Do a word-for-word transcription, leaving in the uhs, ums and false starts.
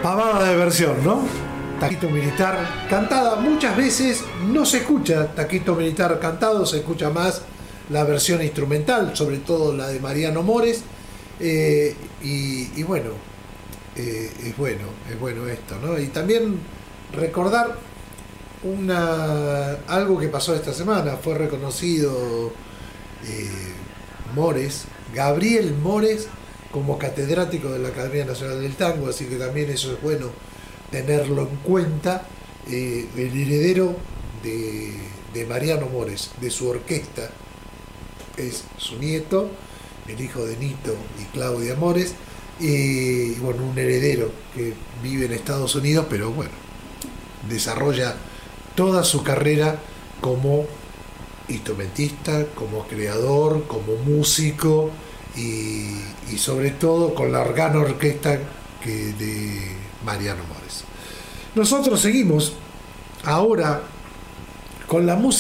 Pavada de versión, ¿no? Taquito Militar cantada. Muchas veces no se escucha Taquito Militar cantado, se escucha más la versión instrumental, sobre todo la de Mariano Mores. Eh, y, y bueno, eh, es bueno, es bueno esto, ¿no? Y también recordar una, algo que pasó esta semana. Fue reconocido eh, Mores, Gabriel Mores, como catedrático de la Academia Nacional del Tango, así que también eso es bueno tenerlo en cuenta. Eh, el heredero de, de Mariano Mores, de su orquesta, es su nieto, el hijo de Nito y Claudia Mores, y bueno, un heredero que vive en Estados Unidos, pero bueno, desarrolla toda su carrera como instrumentista, como creador, como músico, y, y sobre todo con la gran orquesta que de Mariano Mores. Nosotros seguimos ahora con la música